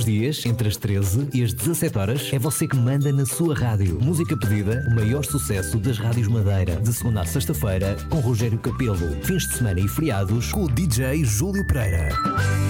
os dias, entre as 13 e as 17 horas, é você que manda na sua rádio. Música pedida, o maior sucesso das rádios Madeira. De segunda a sexta-feira, com Rogério Capelo. Fins de semana e feriados, com o DJ Júlio Pereira.